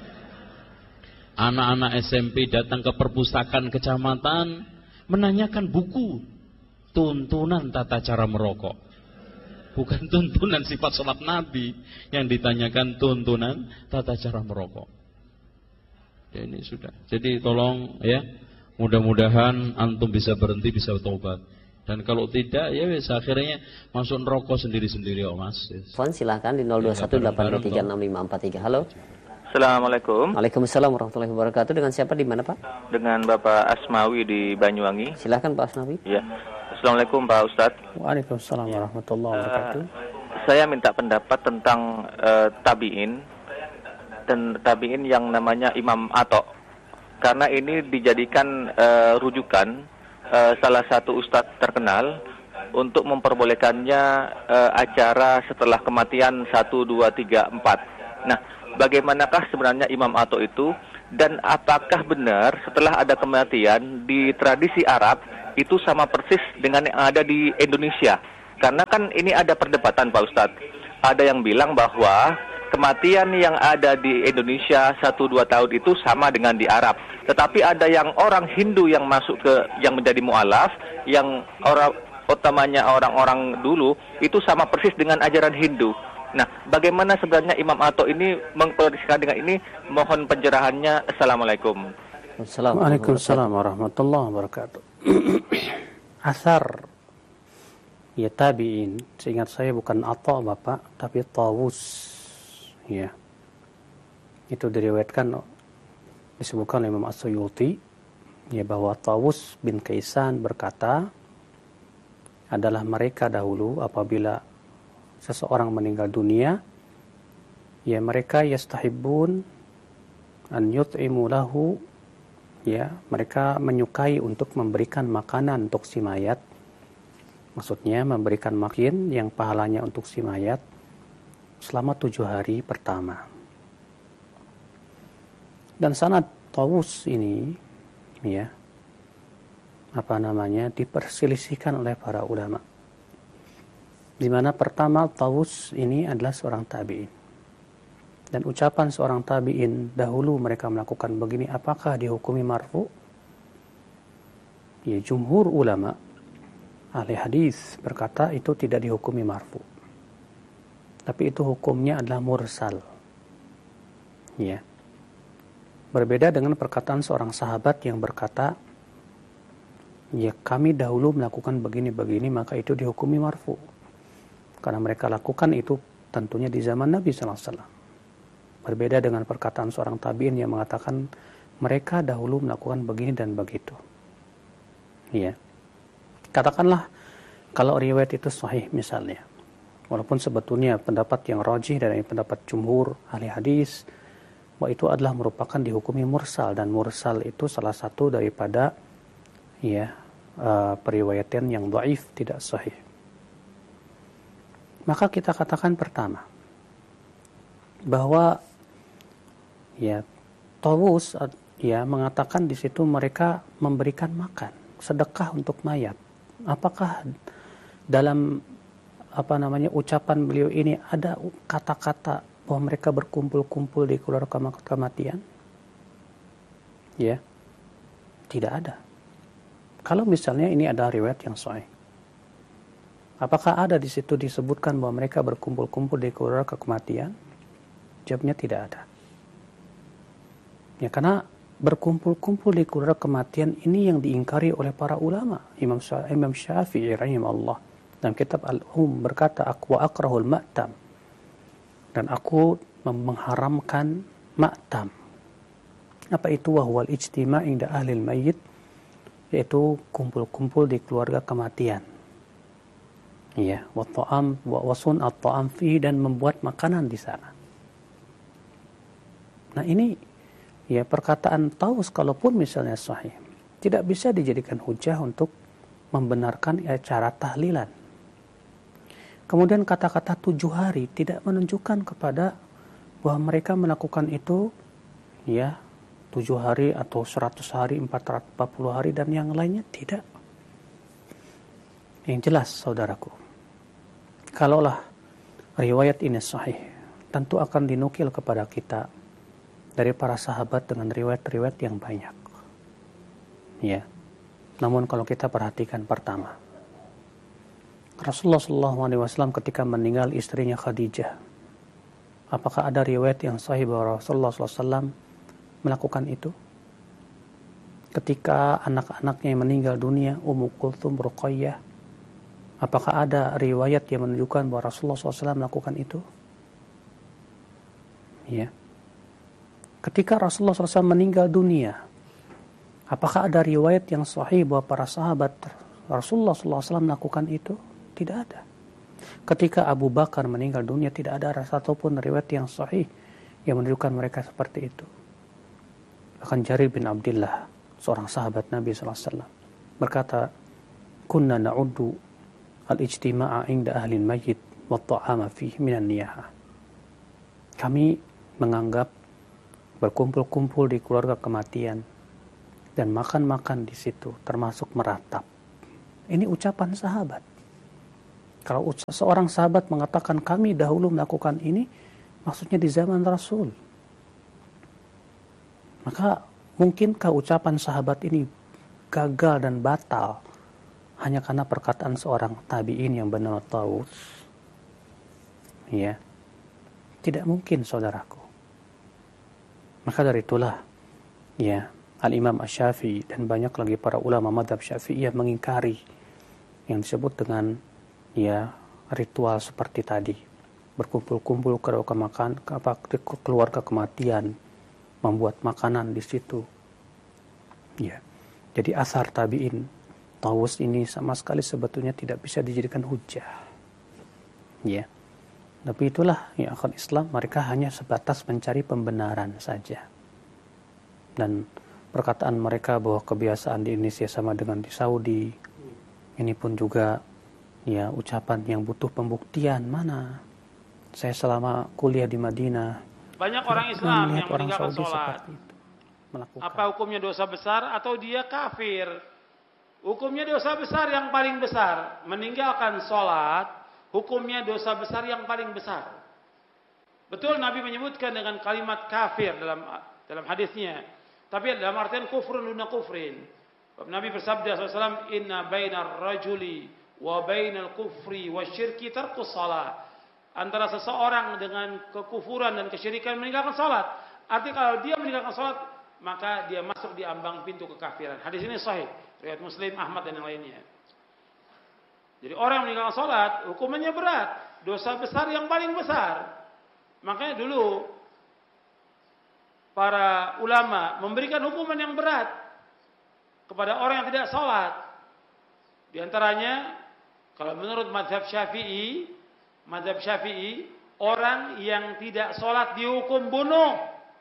Anak-anak SMP datang ke perpustakaan kecamatan menanyakan buku tuntunan tata cara merokok. Bukan tuntunan sifat sholat Nabi, yang ditanyakan tuntunan tata cara merokok. Ya, ini sudah. Jadi tolong ya, mudah-mudahan antum bisa berhenti, bisa taubat. Dan kalau tidak ya wes akhirnya masuk neraka sendiri-sendiri oh Mas. Fon silakan di 0218236543. Halo. Assalamualaikum. Waalaikumsalam warahmatullahi wabarakatuh. Dengan siapa di mana Pak? Dengan Bapak Asmawi di Banyuwangi. Silakan Pak Asmawi. Ya. Assalamualaikum Pak Ustadz. Waalaikumsalam warahmatullahi wabarakatuh. Saya minta pendapat tentang tabi'in dan tabi'in yang namanya Imam Atok. Karena ini dijadikan rujukan salah satu ustadz terkenal untuk memperbolehkannya acara setelah kematian 1, 2, 3, 4. Nah, bagaimanakah sebenarnya Imam Atha itu, dan apakah benar setelah ada kematian di tradisi Arab itu sama persis dengan yang ada di Indonesia? Karena kan ini ada perdebatan Pak Ustadz. Ada yang bilang bahwa kematian yang ada di Indonesia 1-2 tahun itu sama dengan di Arab. Tetapi ada yang orang Hindu yang masuk yang menjadi mu'alaf, yang utamanya orang-orang dulu itu sama persis dengan ajaran Hindu. Nah, bagaimana sebenarnya Imam Atha ini mengkoreksikan dengan ini? Mohon pencerahannya. Assalamualaikum. Waalaikumsalam warahmatullahi wabarakatuh. Asar ya tabi'in, seingat saya bukan Atha Bapak, tapi Tawus. Ya. Itu diriwayatkan, disebutkan oleh Imam As-Suyuti, ya, bahwa Tawus bin Kaisan berkata, adalah mereka dahulu apabila seseorang meninggal dunia, ya mereka yastahibbun an yut'imu lahu, ya mereka menyukai untuk memberikan makanan untuk si mayat. Maksudnya memberikan makin yang pahalanya untuk si mayat selama 7 hari pertama. Dan sanad Tawus ini, ya, diperselisihkan oleh para ulama. Di mana pertama Tawus ini adalah seorang tabi'in. Dan ucapan seorang tabi'in dahulu mereka melakukan begini, apakah dihukumi marfu? Ya, jumhur ulama ahli hadis berkata itu tidak dihukumi marfu. Tapi itu hukumnya adalah mursal. Ya. Berbeda dengan perkataan seorang sahabat yang berkata, ya kami dahulu melakukan begini-begini, maka itu dihukumi marfu. Karena mereka lakukan itu tentunya di zaman Nabi SAW. Berbeda dengan perkataan seorang tabi'in yang mengatakan mereka dahulu melakukan begini dan begitu. Ya. Katakanlah kalau riwayat itu sahih misalnya. Walaupun sebetulnya pendapat yang rajih dari pendapat jumhur ahli hadis, bahwa itu adalah merupakan dihukumi mursal, dan mursal itu salah satu daripada periwayatan yang dhaif, tidak sahih. Maka kita katakan pertama bahwa Tawus mengatakan di situ mereka memberikan makan, sedekah untuk mayat. Apakah dalam ucapan beliau ini ada kata-kata bahwa mereka berkumpul-kumpul di keluarga kematian? Ya, tidak ada. Kalau misalnya ini ada riwayat yang sahih, apakah ada di situ disebutkan bahwa mereka berkumpul-kumpul di keluarga kematian? Jawabnya tidak ada. Ya, karena berkumpul-kumpul di keluarga kematian ini yang diingkari oleh para ulama. Imam Syafi'i rahimahullah dalam kitab Al-Um berkata, aku akrahul ma'tam, dan aku mengharamkan ma'tam. Apa itu? Wahwal ijtima' inda ahlil mayyit, yaitu kumpul-kumpul di keluarga kematian. Ya, wa ta'am wa sun at-ta'am fihi, dan membuat makanan di sana. Nah, ini perkataan Tawus kalaupun misalnya sahih, tidak bisa dijadikan hujah untuk membenarkan cara tahlilan. Kemudian kata-kata 7 hari tidak menunjukkan kepada bahwa mereka melakukan itu 7 hari atau 100 hari, 440 hari dan yang lainnya, tidak. Yang jelas saudaraku, kalaulah riwayat ini sahih, tentu akan dinukil kepada kita dari para sahabat dengan riwayat-riwayat yang banyak. Ya. Namun kalau kita perhatikan pertama, Rasulullah SAW ketika meninggal istrinya Khadijah, apakah ada riwayat yang sahih bahwa Rasulullah SAW melakukan itu? Ketika anak-anaknya yang meninggal dunia, Ummu Kulthum, Ruqayyah, apakah ada riwayat yang menunjukkan bahwa Rasulullah SAW melakukan itu? Ya. Ketika Rasulullah SAW meninggal dunia, apakah ada riwayat yang sahih bahwa para sahabat Rasulullah SAW melakukan itu? Tidak ada. Ketika Abu Bakar meninggal dunia, tidak ada satupun riwayat yang sahih yang menunjukkan mereka seperti itu. Bahkan Jarir bin Abdullah, seorang sahabat Nabi SAW, berkata, kunna na'uddu al-ijtima'a inda ahlil mayyit wa ta'ama fihi minan niyaha. Kami menganggap berkumpul-kumpul di keluarga kematian dan makan-makan di situ termasuk meratap. Ini ucapan sahabat. Kalau seorang sahabat mengatakan kami dahulu melakukan ini, maksudnya di zaman Rasul. Maka mungkinkah ucapan sahabat ini gagal dan batal hanya karena perkataan seorang tabi'in yang benar Tawus? Ya, tidak mungkin, saudaraku. Maka dari itulah, ya, Al-Imam Asy-Syafi'i dan banyak lagi para ulama mazhab Syafi'iyah mengingkari yang disebut dengan, ya, ritual seperti tadi, berkumpul-kumpul ke keluarga kematian, membuat makanan di situ. Ya, jadi asar tabi'in Tawus ini sama sekali sebetulnya tidak bisa dijadikan hujah. Ya. Tapi itulah ya akal Islam, mereka hanya sebatas mencari pembenaran saja. Dan perkataan mereka bahwa kebiasaan di Indonesia sama dengan di Saudi, ini pun juga ya ucapan yang butuh pembuktian. Mana? Saya selama kuliah di Madinah, banyak orang Islam yang meninggalkan Saudi sholat. Apa hukumnya dosa besar atau dia kafir? Hukumnya dosa besar yang paling besar. Meninggalkan sholat hukumnya dosa besar yang paling besar. Betul Nabi menyebutkan dengan kalimat kafir dalam hadisnya. Tapi dalam artian kufrun duna kufrin. Nabi bersabda SAW, Inna bainar rajuli wa bainal kufri wa syirki tarkus salat. Antara seseorang dengan kekufuran dan kesyirikan meninggalkan salat. Artinya kalau dia meninggalkan salat, maka dia masuk di ambang pintu kekafiran. Hadis ini sahih. Riwayat Muslim, Ahmad dan yang lainnya. Jadi orang yang meninggalkan sholat, hukumannya berat. Dosa besar yang paling besar. Makanya dulu, para ulama memberikan hukuman yang berat kepada orang yang tidak sholat. Di antaranya, kalau menurut mazhab Syafi'i, orang yang tidak sholat dihukum bunuh.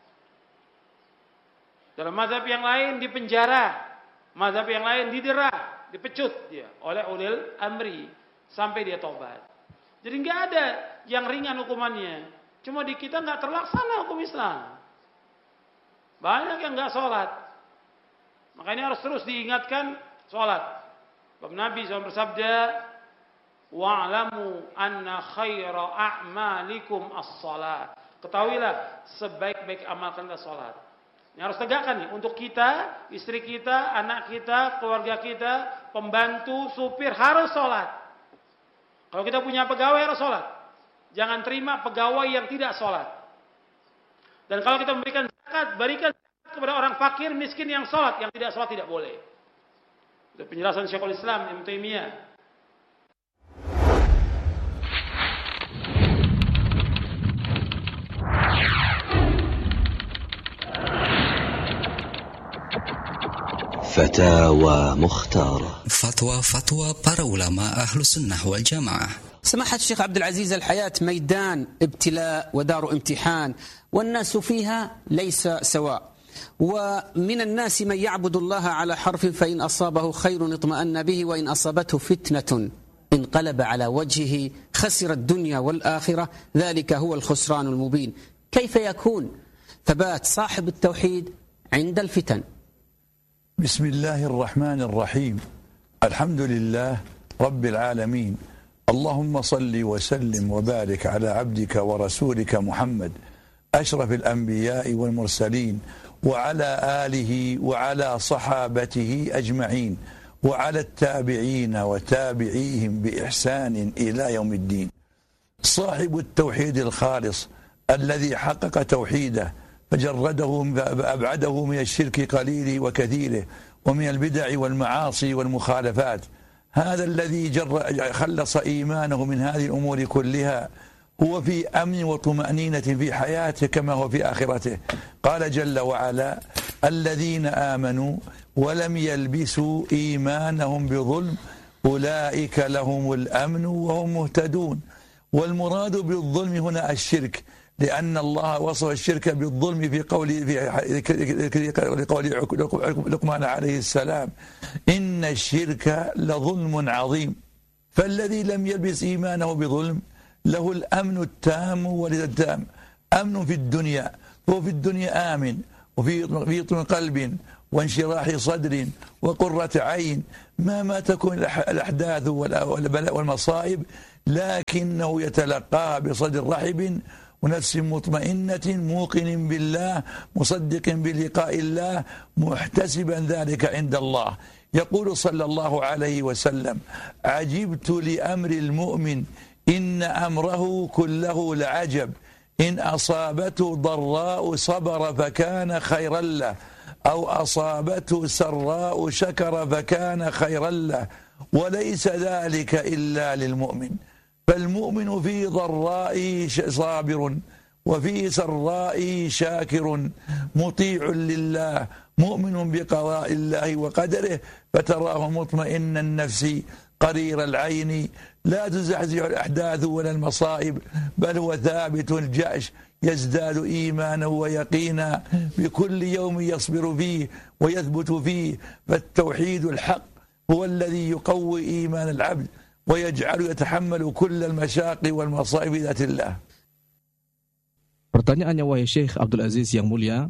Dalam mazhab yang lain dipenjara. Mazhab yang lain didera. Dipecut dia oleh ulil amri sampai dia tobat. Jadi nggak ada yang ringan hukumannya. Cuma di kita nggak terlaksana hukum Islam. Banyak yang nggak sholat. Makanya harus terus diingatkan sholat. Nabi SAW bersabda, wa'lamu anna khaira a'malikum as-salat. Ketahuilah sebaik-baik amal kalian sholat. Ini harus tegakkan nih untuk kita, istri kita, anak kita, keluarga kita, pembantu, supir harus sholat. Kalau kita punya pegawai harus sholat. Jangan terima pegawai yang tidak sholat. Dan kalau kita memberikan zakat, berikan zakat kepada orang fakir, miskin yang sholat. Yang tidak sholat tidak boleh. Itu penjelasan Syekhul Islam Ibnu Taimiyah. فتاوى مختارة. فتوى para ulama Ahlus Sunnah wal Jamaah. سماحة الشيخ عبد العزيز، الحياة ميدان ابتلاء ودار امتحان، والناس فيها ليس سواء، ومن الناس من يعبد الله على حرف فإن أصابه خير اطمأن به وإن أصابته فتنة انقلب على وجهه خسر الدنيا والآخرة، ذلك هو الخسران المبين. كيف يكون ثبات صاحب التوحيد عند الفتن؟ بسم الله الرحمن الرحيم. الحمد لله رب العالمين. اللهم صل وسلم وبارك على عبدك ورسولك محمد أشرف الأنبياء والمرسلين وعلى آله وعلى صحابته أجمعين وعلى التابعين وتابعيهم بإحسان إلى يوم الدين. صاحب التوحيد الخالص الذي حقق توحيده فأبعده من الشرك قليله وكثيره ومن البدع والمعاصي والمخالفات، هذا الذي خلص إيمانه من هذه الأمور كلها هو في أمن وطمأنينة في حياته كما هو في آخرته. قال جل وعلا الذين آمنوا ولم يلبسوا إيمانهم بظلم أولئك لهم الأمن وهم مهتدون. والمراد بالظلم هنا الشرك، لأن الله وصف الشرك بالظلم في قول لقمان عليه السلام إن الشرك لظلم عظيم. فالذي لم يلبس إيمانه بظلم له الأمن التام والرضا التام. أمن في الدنيا، هو في الدنيا آمن وفي طن قلب وانشراح صدر وقرة عين ما تكون الأحداث والبلاء والمصائب، لكنه يتلقى بصدر رحب ونفس مطمئنة موقن بالله مصدق بلقاء الله محتسبا ذلك عند الله. يقول صلى الله عليه وسلم: عجبت لأمر المؤمن إن أمره كله لعجب إن أصابته ضراء صبر فكان خيرا له أو أصابته سراء شكر فكان خيرا له وليس ذلك إلا للمؤمن. فالمؤمن في ضرائه صابر وفي سرائه شاكر مطيع لله مؤمن بقضاء الله وقدره فتراه مطمئن النفس قرير العين لا تزحزح الأحداث ولا المصائب بل هو ثابت الجأش يزداد إيمانا ويقينا بكل يوم يصبر فيه ويثبت فيه. فالتوحيد الحق هو الذي يقوي إيمان العبد ويجعل يتحمل كل المشاق والمصائب بذات الله. Pertanyaannya, wahai Syekh Abdul Aziz yang mulia,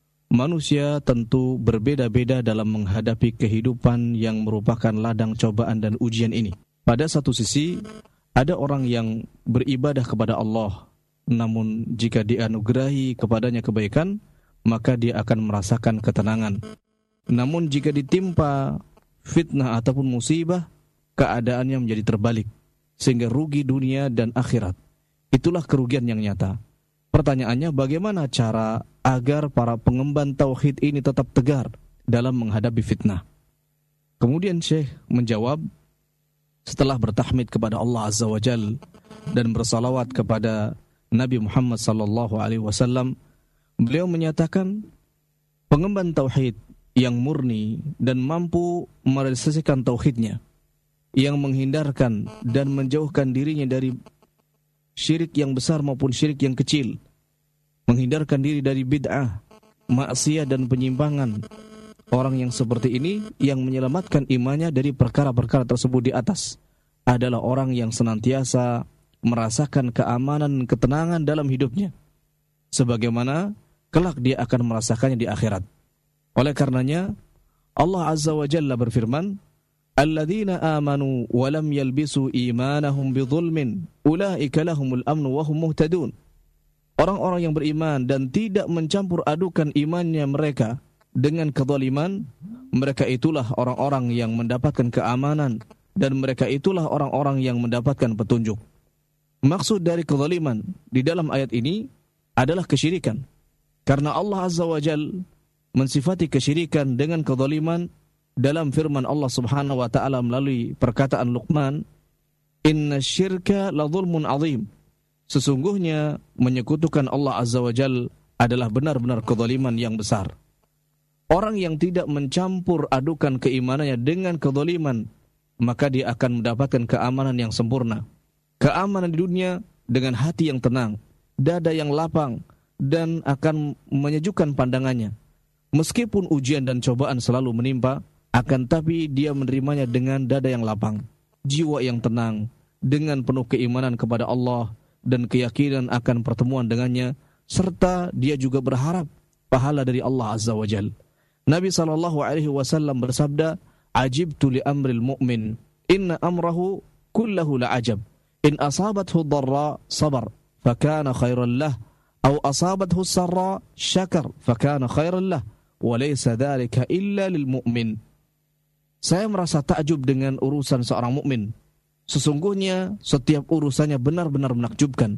manusia tentu berbeda-beda dalam menghadapi kehidupan yang merupakan ladang cobaan dan ujian ini. Pada satu sisi, ada orang yang beribadah kepada Allah, namun jika dianugerahi kepadanya kebaikan, maka dia akan merasakan ketenangan. Namun jika ditimpa fitnah ataupun musibah, keadaannya menjadi terbalik, sehingga rugi dunia dan akhirat. Itulah kerugian yang nyata. Pertanyaannya, bagaimana cara agar para pengemban tauhid ini tetap tegar dalam menghadapi fitnah? Kemudian Syekh menjawab, setelah bertahmid kepada Allah Azza wa Jal dan bersalawat kepada Nabi Muhammad sallallahu alaihi wasallam, beliau menyatakan pengemban tauhid yang murni dan mampu merealisasikan tauhidnya, yang menghindarkan dan menjauhkan dirinya dari syirik yang besar maupun syirik yang kecil, menghindarkan diri dari bid'ah, maksiat dan penyimpangan. Orang yang seperti ini yang menyelamatkan imannya dari perkara-perkara tersebut di atas adalah orang yang senantiasa merasakan keamanan dan ketenangan dalam hidupnya, sebagaimana kelak dia akan merasakannya di akhirat. Oleh karenanya Allah Azza wa Jalla berfirman, alladzina amanu wa lam yalbisu imanahum bidzulmin ulaika lahumul amnu wa hum muhtadun. Orang-orang yang beriman dan tidak mencampur adukan imannya mereka dengan kezaliman, mereka itulah orang-orang yang mendapatkan keamanan dan mereka itulah orang-orang yang mendapatkan petunjuk. Maksud dari kezaliman di dalam ayat ini adalah kesyirikan, karena Allah Azza wa Jalla mensifati kesyirikan dengan kezaliman dalam firman Allah Subhanahu wa taala melalui perkataan Luqman, "Inna syirka la dzulmun 'adzim." Sesungguhnya menyekutukan Allah Azza wa Jalla adalah benar-benar kezaliman yang besar. Orang yang tidak mencampur adukan keimanannya dengan kezaliman, maka dia akan mendapatkan keamanan yang sempurna. Keamanan di dunia dengan hati yang tenang, dada yang lapang, dan akan menyejukkan pandangannya. Meskipun ujian dan cobaan selalu menimpa, akan tapi dia menerimanya dengan dada yang lapang, jiwa yang tenang, dengan penuh keimanan kepada Allah dan keyakinan akan pertemuan dengannya, serta dia juga berharap pahala dari Allah Azza wa Jalla. Nabi SAW bersabda, "Ajibtu li amril mu'min, inna amrahu kullahu la'ajab. In asabathu dharra sabar, fakana khairan lah, aw asabathu sarra syakar, fakana khairan lah, wa laysa dhalika illa lil mu'min." Saya merasa takjub dengan urusan seorang mukmin. Sesungguhnya setiap urusannya benar-benar menakjubkan.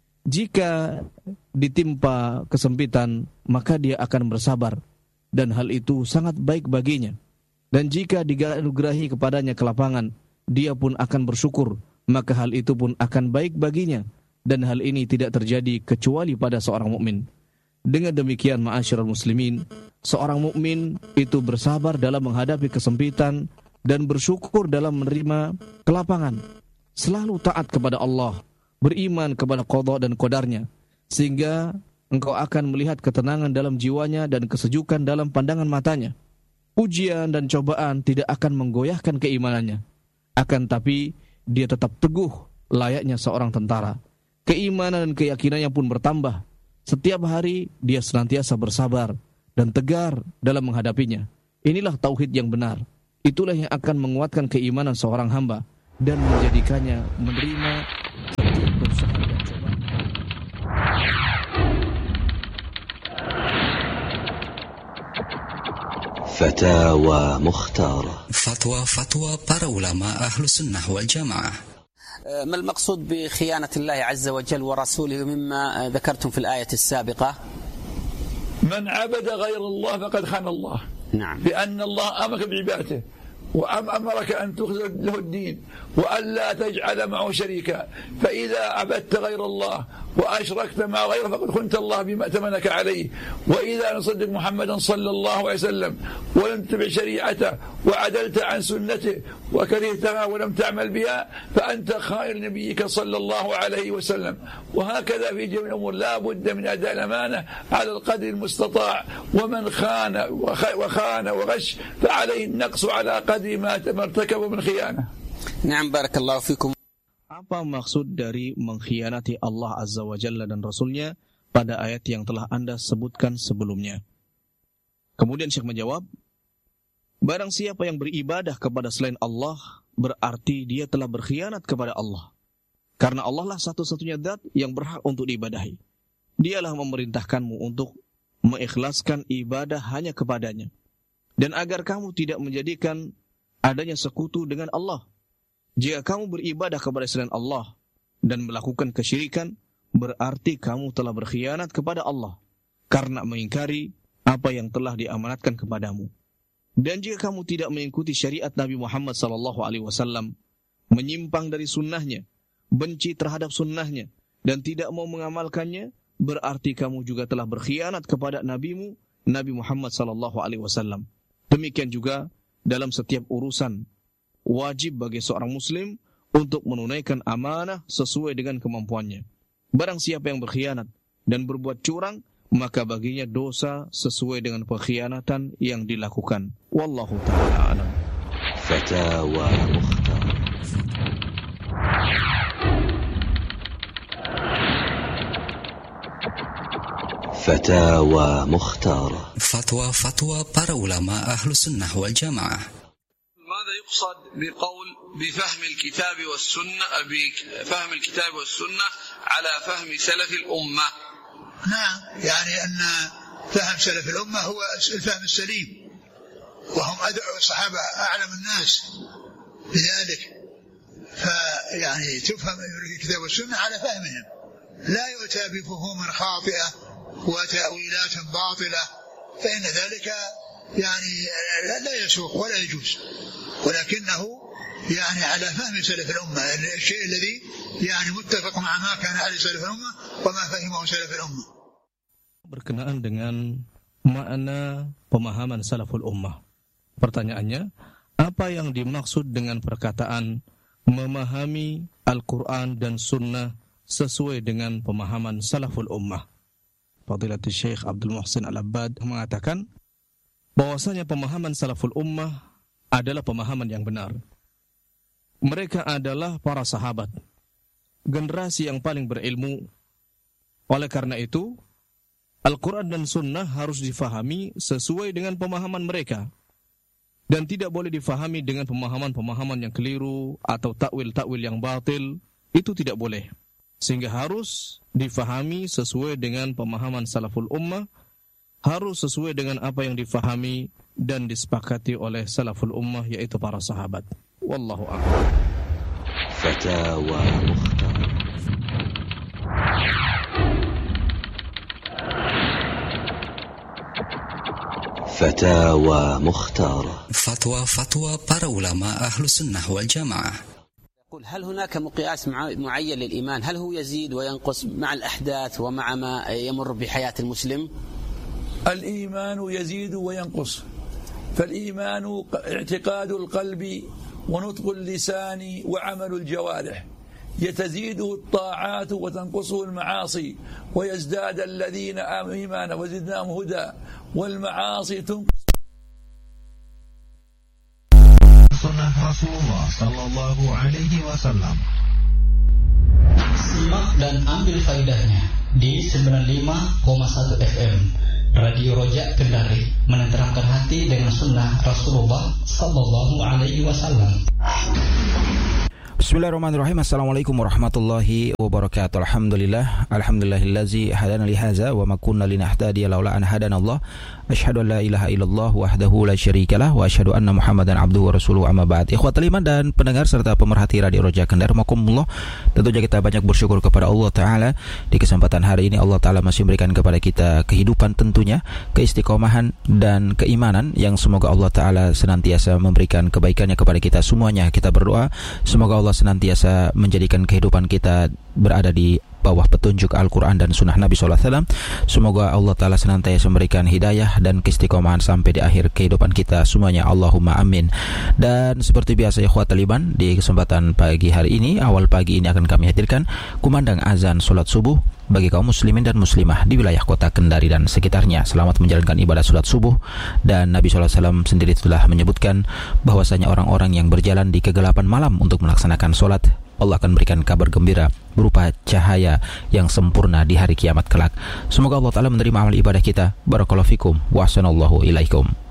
Jika ditimpa kesempitan, maka dia akan bersabar, dan hal itu sangat baik baginya. Dan jika dianugerahi kepadanya kelapangan, dia pun akan bersyukur, maka hal itu pun akan baik baginya. Dan hal ini tidak terjadi kecuali pada seorang mukmin. Dengan demikian, ma'asyiral muslimin, seorang mukmin itu bersabar dalam menghadapi kesempitan dan bersyukur dalam menerima kelapangan. Selalu taat kepada Allah, beriman kepada qada dan qadarnya, sehingga engkau akan melihat ketenangan dalam jiwanya dan kesejukan dalam pandangan matanya. Ujian dan cobaan tidak akan menggoyahkan keimanannya, akan tapi dia tetap teguh layaknya seorang tentara. Keimanan dan keyakinannya pun bertambah, Setiap hari dia senantiasa bersabar dan tegar dalam menghadapinya. Inilah tauhid yang benar. Itulah yang akan menguatkan keimanan seorang hamba dan menjadikannya menerima setiap kesusahan dan cobaan. Fatawa Mukhtarah. Fatwa para ulama Ahlus Sunnah wal Jamaah. ما المقصود بخيانة الله عز وجل ورسوله مما ذكرتم في الآية السابقة؟ من عبد غير الله فقد خان الله. نعم. لأن الله أمرك بعبادته وأمرك أن تخلص له الدين وأن لا تجعل معه شريكا، فإذا عبدت غير الله وأشركت مع غيره فقد خنت الله بما ائتمنك عليه. وإذا نصدق محمدا صلى الله عليه وسلم ولم تتبع شريعته وعدلت عن سنته وكرهتها ولم تعمل بها فأنت خائر نبيك صلى الله عليه وسلم. وهكذا في جميع الأمور لا بد من أداء الأمانة على القدر المستطاع، ومن خان وغش فعليه النقص على قدر ما ارتكب من خيانة. نعم بارك الله فيكم. Apa maksud dari mengkhianati Allah Azza wa Jalla dan Rasulnya pada ayat yang telah Anda sebutkan sebelumnya? Kemudian Syekh menjawab, barang siapa yang beribadah kepada selain Allah, berarti dia telah berkhianat kepada Allah. Karena Allah lah satu-satunya zat yang berhak untuk diibadahi. Dialah memerintahkanmu untuk mengikhlaskan ibadah hanya kepadanya. Dan agar kamu tidak menjadikan adanya sekutu dengan Allah. Jika kamu beribadah kepada selain Allah dan melakukan kesyirikan, berarti kamu telah berkhianat kepada Allah karena mengingkari apa yang telah diamanatkan kepadamu. Dan jika kamu tidak mengikuti syariat Nabi Muhammad SAW, menyimpang dari sunnahnya, benci terhadap sunnahnya, dan tidak mau mengamalkannya, berarti kamu juga telah berkhianat kepada nabimu, Nabi Muhammad SAW. Demikian juga dalam setiap urusan, wajib bagi seorang muslim untuk menunaikan amanah sesuai dengan kemampuannya. Barang siapa yang berkhianat dan berbuat curang, maka baginya dosa sesuai dengan pengkhianatan yang dilakukan. Wallahu ta'ala a'lam. Fatawa Mukhtarah. Fatawa Mukhtarah. Fatwa para ulama Ahlus Sunnah wal Jamaah. ماذا يقصد بقول بفهم الكتاب والسنة بفهم الكتاب والسنة على فهم سلف الأمة؟ نعم، يعني أن فهم سلف الأمة هو الفهم السليم، وهم الصحابة أعلم الناس بذلك، فيعني تفهم الكتاب والسنة على فهمهم، لا يؤتى بفهوم خاطئة وتأويلات باطلة، فإن ذلك يعني لا يسوق ولا يجوز، ولكنه يعني على فهم سلف الأمة، الشيء الذي يعني متفق مع ما كان عليه سلف الأمة وما فهمه سلف الأمة. Berkenaan dengan makna pemahaman salaful ummah. Pertanyaannya, apa yang dimaksud dengan perkataan memahami Al-Quran dan Sunnah sesuai dengan pemahaman salaful ummah? Fadilatul Syekh Abdul Muhsin Al-Abbad mengatakan bahwasanya pemahaman salaful ummah adalah pemahaman yang benar. Mereka adalah para sahabat, generasi yang paling berilmu. Oleh karena itu, Al-Quran dan Sunnah harus difahami sesuai dengan pemahaman mereka, dan tidak boleh difahami dengan pemahaman-pemahaman yang keliru atau takwil-takwil yang batil. Itu tidak boleh. Sehingga harus difahami sesuai dengan pemahaman salaful ummah, harus sesuai dengan apa yang difahami dan disepakati oleh salaful ummah, yaitu para sahabat. Wallahu a'lam. Fatawa Mukhtarah. Fatawa Mukhtarah. Fatwa para ulama Ahlus Sunnah wal Jamaah. هل هناك مقياس معين للإيمان؟ هل هو يزيد وينقص مع الأحداث ومع ما يمر بحياة المسلم؟ الإيمان يزيد وينقص، فالإيمان اعتقاد القلب ونطق اللسان وعمل الجوارح، يتزيده الطاعات وتنقصه المعاصي، ويزداد الذين آمنوا إيمانا وزدناهم هدى، والمعاصي تنقص. Sunnah Rasulullah Sallallahu Alaihi Wasallam. Simak dan ambil faedahnya di 95,1 FM Radio Rojak Kendari, menenteramkan hati dengan sunnah Rasulullah Sallallahu Alaihi Wasallam. Bismillahirrahmanirrahim. Assalamualaikum warahmatullahi wabarakatuh. Alhamdulillahillazi hadana li hadza wa ma kunna linahtadiya laula an hadanallah. Asyhadu an la ilaha illallah wahdahu la syarikalah wa asyhadu anna Muhammadan abduhu wa rasuluhu amma ba'd. Ikhwatul iman dan pendengar serta pemerhati Radio Roja Kendari, rahimakumullah. Tentunya kita banyak bersyukur kepada Allah Ta'ala. Di kesempatan hari ini Allah Ta'ala masih memberikan kepada kita kehidupan, tentunya keistiqomahan dan keimanan yang semoga Allah Ta'ala senantiasa memberikan kebaikannya kepada kita semuanya. Kita berdoa semoga Allah senantiasa menjadikan kehidupan kita berada di bawah petunjuk Al-Quran dan Sunnah Nabi SAW. Semoga Allah Ta'ala senantiasa memberikan hidayah dan keistiqomahan sampai di akhir kehidupan kita semuanya. Allahumma amin. Dan seperti biasa ikhwatul iman, di kesempatan pagi hari ini, awal pagi ini akan kami hadirkan kumandang azan solat subuh bagi kaum muslimin dan muslimah di wilayah kota Kendari dan sekitarnya. Selamat menjalankan ibadah solat subuh. Dan Nabi SAW sendiri telah menyebutkan bahwasanya orang-orang yang berjalan di kegelapan malam untuk melaksanakan solat, Allah akan berikan kabar gembira berupa cahaya yang sempurna di hari kiamat kelak. Semoga Allah Ta'ala menerima amal ibadah kita. Barakallahu fikum wa ahsanallahu ilaikum.